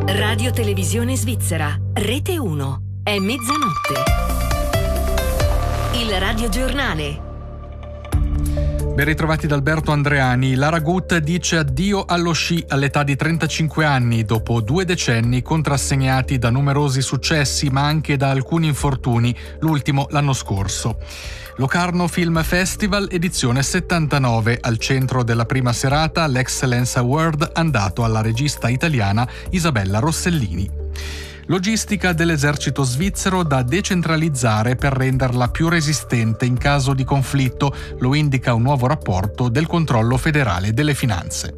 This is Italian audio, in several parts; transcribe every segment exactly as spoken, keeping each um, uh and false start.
Radio Televisione Svizzera, Rete uno. È mezzanotte. Il radiogiornale. Ben ritrovati da Alberto Andreani. Lara Gut dice addio allo sci all'età di trentacinque anni, dopo due decenni contrassegnati da numerosi successi ma anche da alcuni infortuni, l'ultimo l'anno scorso. Locarno Film Festival, edizione settantanove, al centro della prima serata l'Excellence Award andato alla regista italiana Isabella Rossellini. Logistica dell'esercito svizzero da decentralizzare per renderla più resistente in caso di conflitto, lo indica un nuovo rapporto del Controllo federale delle finanze.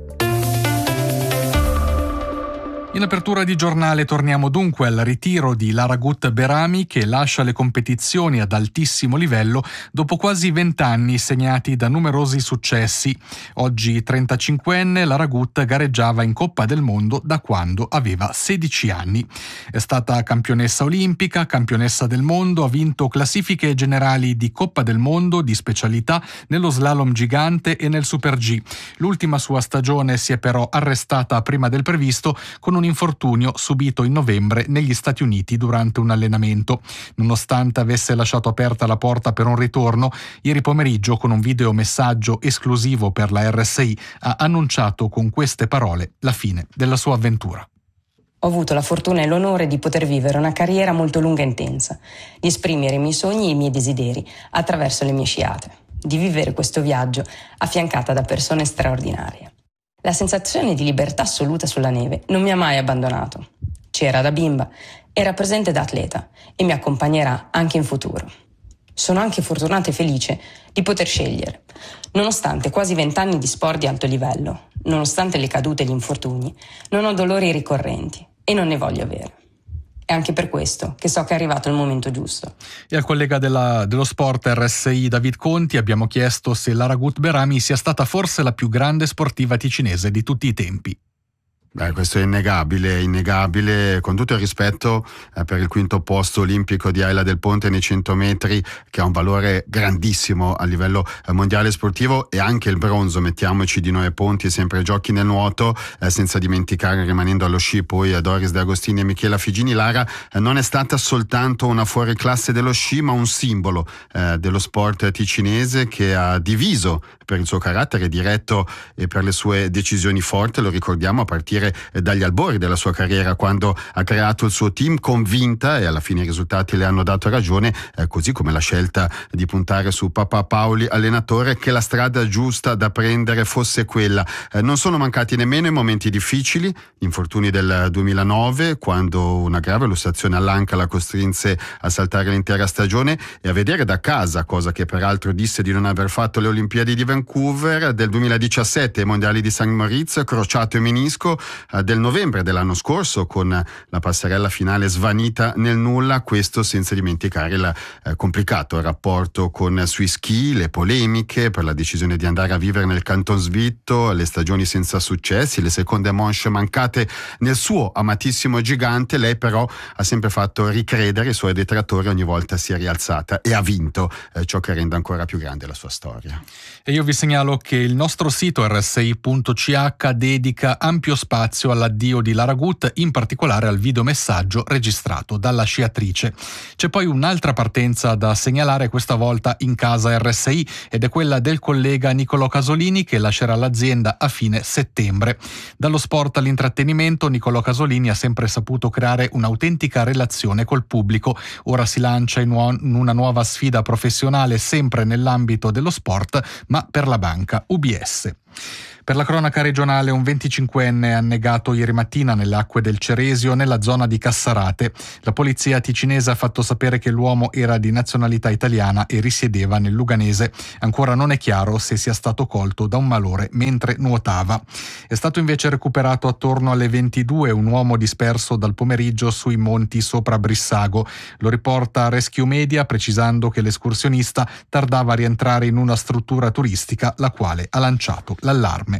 In apertura di giornale torniamo dunque al ritiro di Lara Gut Berami, che lascia le competizioni ad altissimo livello dopo quasi vent'anni segnati da numerosi successi. Oggi trentacinquenne, Lara Gut gareggiava in Coppa del Mondo da quando aveva sedici anni. È stata campionessa olimpica, campionessa del mondo, ha vinto classifiche generali di Coppa del Mondo di specialità nello slalom gigante e nel Super G. L'ultima sua stagione si è però arrestata prima del previsto con un un infortunio subito in novembre negli Stati Uniti durante un allenamento. Nonostante avesse lasciato aperta la porta per un ritorno, ieri pomeriggio con un videomessaggio esclusivo per la R S I ha annunciato con queste parole la fine della sua avventura. Ho avuto la fortuna e l'onore di poter vivere una carriera molto lunga e intensa, di esprimere i miei sogni e i miei desideri attraverso le mie sciate, di vivere questo viaggio affiancata da persone straordinarie. La sensazione di libertà assoluta sulla neve non mi ha mai abbandonato. C'era da bimba, era presente da atleta e mi accompagnerà anche in futuro. Sono anche fortunata e felice di poter scegliere. Nonostante quasi vent'anni di sport di alto livello, nonostante le cadute e gli infortuni, non ho dolori ricorrenti e non ne voglio avere. È anche per questo che so che è arrivato il momento giusto. E al collega della, dello sport R S I David Conti abbiamo chiesto se Lara Gut Berami sia stata forse la più grande sportiva ticinese di tutti i tempi. Beh, questo è innegabile, innegabile, con tutto il rispetto eh, per il quinto posto olimpico di Ayla del Ponte nei cento metri, che ha un valore grandissimo a livello eh, mondiale sportivo, e anche il bronzo, mettiamoci, di Noè Ponti, sempre ai giochi nel nuoto, eh, senza dimenticare, rimanendo allo sci, poi eh, Doris De Agostini e Michela Figini. Lara eh, non è stata soltanto una fuoriclasse dello sci, ma un simbolo eh, dello sport ticinese, che ha diviso per il suo carattere diretto e per le sue decisioni forti, lo ricordiamo, a partire dagli albori della sua carriera, quando ha creato il suo team convinta, e alla fine i risultati le hanno dato ragione, eh, così come la scelta di puntare su Papà Paoli allenatore, che la strada giusta da prendere fosse quella. Eh, non sono mancati nemmeno i momenti difficili, gli infortuni del duemilanove, quando una grave lussazione all'anca la costrinse a saltare l'intera stagione e a vedere da casa, cosa che peraltro disse di non aver fatto le Olimpiadi di Vancouver, del duemiladiciassette ai Mondiali di San Moritz, crociato e menisco, del novembre dell'anno scorso, con la passerella finale svanita nel nulla. Questo senza dimenticare il eh, complicato rapporto con sui ski, le polemiche per la decisione di andare a vivere nel Canton Svitto, le stagioni senza successi, le seconde manche mancate nel suo amatissimo gigante. Lei però ha sempre fatto ricredere i suoi detrattori, ogni volta si è rialzata e ha vinto, eh, ciò che rende ancora più grande la sua storia. E io vi segnalo che il nostro sito R S I punto C H dedica ampio spazio all'addio di Lara Gut, in particolare al videomessaggio registrato dalla sciatrice. C'è poi un'altra partenza da segnalare, questa volta in casa R S I, ed è quella del collega Nicolò Casolini, che lascerà l'azienda a fine settembre. Dallo sport all'intrattenimento, Nicolò Casolini ha sempre saputo creare un'autentica relazione col pubblico. Ora si lancia in una nuova sfida professionale, sempre nell'ambito dello sport, ma per la banca U B S. Per la cronaca regionale, un venticinquenne è annegato ieri mattina nelle acque del Ceresio, nella zona di Cassarate. La polizia ticinese ha fatto sapere che l'uomo era di nazionalità italiana e risiedeva nel Luganese. Ancora non è chiaro se sia stato colto da un malore mentre nuotava. È stato invece recuperato attorno alle ventidue un uomo disperso dal pomeriggio sui monti sopra Brissago. Lo riporta Rescue Media, precisando che l'escursionista tardava a rientrare in una struttura turistica, la quale ha lanciato l'allarme.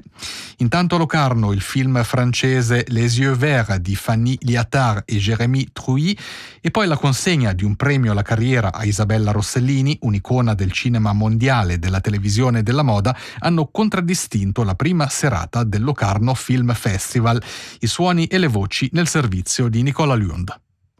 donne. Intanto a Locarno il film francese Les yeux verts di Fanny Liattard e Jérémy Trouy, e poi la consegna di un premio alla carriera a Isabella Rossellini, un'icona del cinema mondiale, della televisione e della moda, hanno contraddistinto la prima serata del Locarno Film Festival. I suoni e le voci nel servizio di Nicola Lund.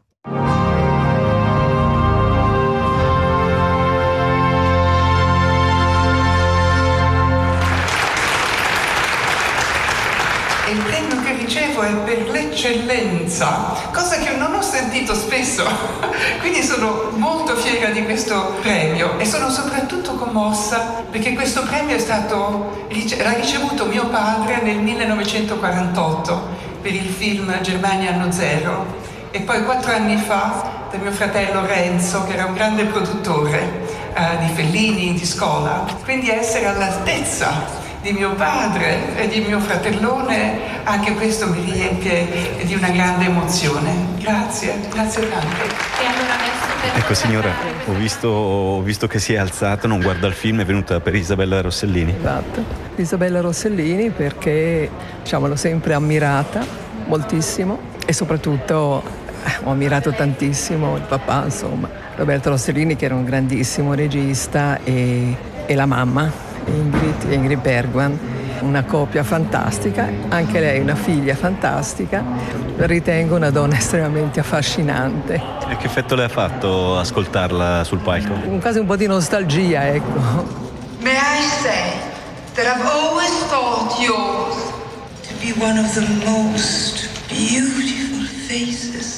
Il premio che ricevo è per l'eccellenza, cosa che non ho sentito spesso, quindi sono molto fiera di questo premio e sono soprattutto commossa perché questo premio è stato, l'ha ricevuto mio padre nel millenovecentoquarantotto per il film Germania anno zero e poi quattro anni fa da mio fratello Renzo, che era un grande produttore uh, di Fellini, di Scola, quindi essere all'altezza di mio padre e di mio fratellone, anche questo mi riempie di una grande emozione. Grazie, grazie tante. E allora adesso per ecco signora, ho visto, ho visto che si è alzata, non guarda il film, è venuta per Isabella Rossellini. Esatto, Isabella Rossellini perché diciamo, l'ho sempre ammirata moltissimo e soprattutto eh, ho ammirato tantissimo il papà, insomma, Roberto Rossellini, che era un grandissimo regista, e, e la mamma Ingrid, Ingrid Bergman, una coppia fantastica, anche lei una figlia fantastica, la ritengo una donna estremamente affascinante. E che effetto le ha fatto ascoltarla sul palco? Quasi un po' di nostalgia, ecco. May I say that I've always thought yours to be one of the most beautiful faces.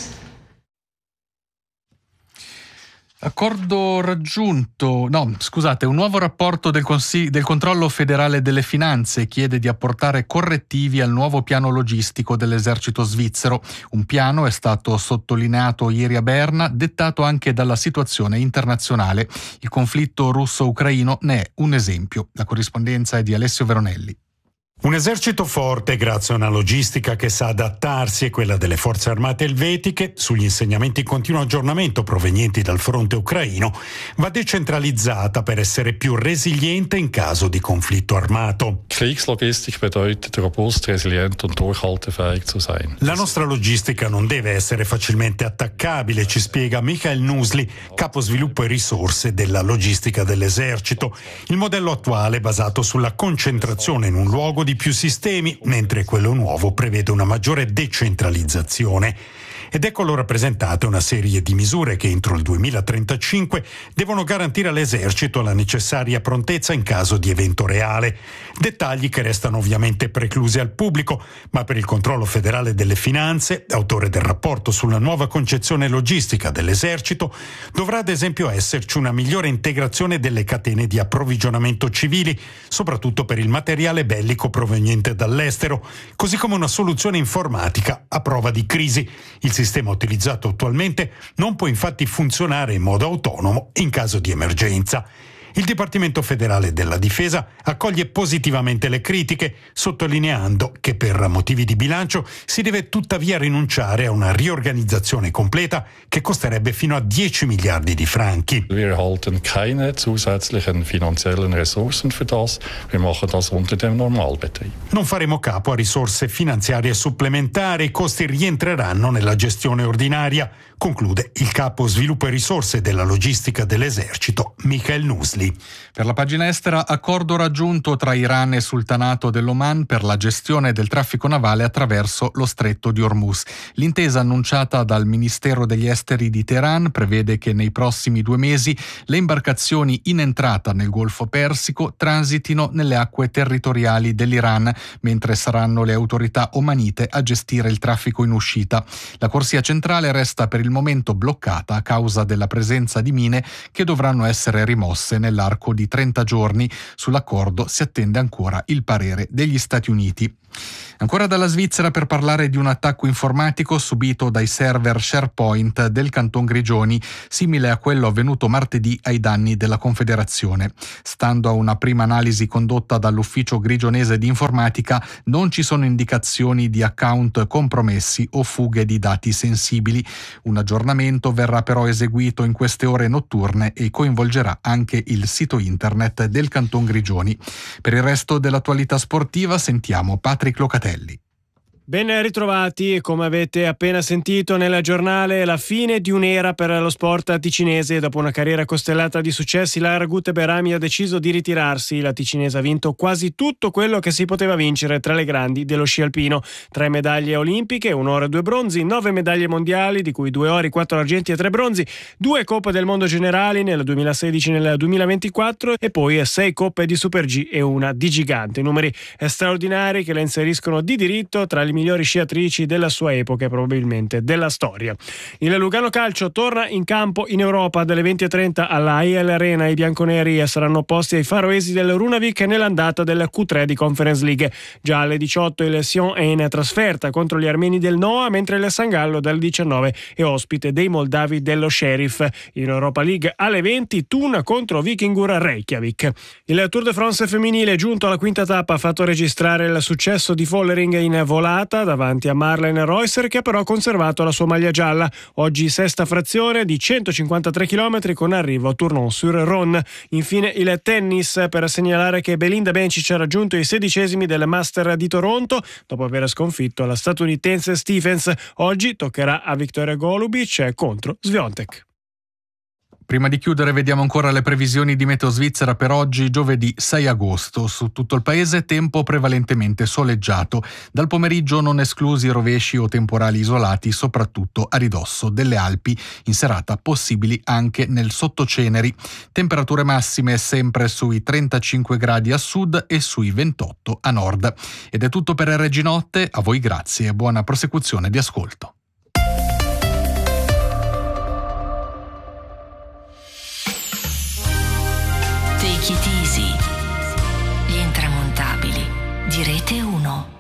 Accordo raggiunto, no, scusate, un nuovo rapporto del, Consiglio, del Controllo Federale delle Finanze chiede di apportare correttivi al nuovo piano logistico dell'esercito svizzero. Un piano è stato sottolineato ieri a Berna, dettato anche dalla situazione internazionale. Il conflitto russo-ucraino ne è un esempio. La corrispondenza è di Alessio Veronelli. Un esercito forte grazie a una logistica che sa adattarsi è quella delle forze armate elvetiche. Sugli insegnamenti in continuo aggiornamento provenienti dal fronte ucraino va decentralizzata per essere più resiliente in caso di conflitto armato. Kriegslogistik bedeutet robust, resilient und durchhaltefähig zu sein. La nostra logistica non deve essere facilmente attaccabile, ci spiega Michael Nusli, capo sviluppo e risorse della logistica dell'esercito. Il modello attuale è basato sulla concentrazione in un luogo di più sistemi, mentre quello nuovo prevede una maggiore decentralizzazione. Ed ecco rappresentate una serie di misure che entro il duemilatrentacinque devono garantire all'esercito la necessaria prontezza in caso di evento reale. Dettagli che restano ovviamente preclusi al pubblico, ma per il Controllo Federale delle Finanze, autore del rapporto sulla nuova concezione logistica dell'esercito, dovrà ad esempio esserci una migliore integrazione delle catene di approvvigionamento civili, soprattutto per il materiale bellico proveniente dall'estero, così come una soluzione informatica a prova di crisi. Il Il sistema utilizzato attualmente non può infatti funzionare in modo autonomo in caso di emergenza. Il Dipartimento Federale della Difesa accoglie positivamente le critiche, sottolineando che per motivi di bilancio si deve tuttavia rinunciare a una riorganizzazione completa che costerebbe fino a dieci miliardi di franchi. Wir erhalten keine zusätzlichen finanziellen Ressourcen für das. Wir machen das unter dem Normalbetrieb. Non faremo capo a risorse finanziarie supplementari, i costi rientreranno nella gestione ordinaria, conclude il capo sviluppo e risorse della logistica dell'esercito, Michael Nusli. Per la pagina estera, accordo raggiunto tra Iran e Sultanato dell'Oman per la gestione del traffico navale attraverso lo stretto di Hormuz. L'intesa annunciata dal Ministero degli Esteri di Teheran prevede che nei prossimi due mesi le imbarcazioni in entrata nel Golfo Persico transitino nelle acque territoriali dell'Iran, mentre saranno le autorità omanite a gestire il traffico in uscita. La corsia centrale resta per il momento bloccata a causa della presenza di mine che dovranno essere rimosse nell'arco di trenta giorni. Sull'accordo si attende ancora il parere degli Stati Uniti. Ancora dalla Svizzera per parlare di un attacco informatico subito dai server SharePoint del Canton Grigioni, simile a quello avvenuto martedì ai danni della Confederazione. Stando a una prima analisi condotta dall'Ufficio Grigionese di Informatica, non ci sono indicazioni di account compromessi o fughe di dati sensibili. Un aggiornamento verrà però eseguito in queste ore notturne e coinvolgerà anche il sito internet del Canton Grigioni. Per il resto dell'attualità sportiva sentiamo Patrick Locatelli. Ben ritrovati, come avete appena sentito nel giornale, la fine di un'era per lo sport ticinese. Dopo una carriera costellata di successi, la Aragut Berami ha deciso di ritirarsi. La ticinese ha vinto quasi tutto quello che si poteva vincere tra le grandi dello sci alpino. Tre medaglie olimpiche, un oro e due bronzi, nove medaglie mondiali, di cui due ori, quattro argenti e tre bronzi, due coppe del mondo generali nel duemilasedici e nel duemilaventiquattro e poi sei coppe di Super G e una di gigante. Numeri straordinari che la inseriscono di diritto tra le migliori sciatrici della sua epoca e probabilmente della storia. Il Lugano Calcio torna in campo in Europa dalle venti e trenta alla A I L Arena. I bianconeri saranno opposti ai faroesi del Runavik nell'andata del Q tre di Conference League. Già alle diciotto il Sion è in trasferta contro gli armeni del Noah, mentre il San Gallo dalle diciannove è ospite dei moldavi dello Sheriff. In Europa League alle venti Thun contro Vikingur Reykjavik. Il Tour de France femminile, giunto alla quinta tappa, ha fatto registrare il successo di Vollering in volata davanti a Marlene Reusser, che ha però conservato la sua maglia gialla. Oggi sesta frazione di centocinquantatré chilometri con arrivo a Tournon-sur-Rhône. Infine il tennis, per segnalare che Belinda Bencic ha raggiunto i sedicesimi del Master di Toronto dopo aver sconfitto la statunitense Stephens. Oggi toccherà a Victoria Golubic contro Swiatek. Prima di chiudere vediamo ancora le previsioni di Meteo Svizzera per oggi, giovedì sei agosto. Su tutto il paese tempo prevalentemente soleggiato. Dal pomeriggio non esclusi rovesci o temporali isolati, soprattutto a ridosso delle Alpi. In serata possibili anche nel Sottoceneri. Temperature massime sempre sui trentacinque gradi a sud e sui ventotto a nord. Ed è tutto per R G Notte, a voi grazie e buona prosecuzione di ascolto. Take it easy. Gli intramontabili di Rete uno.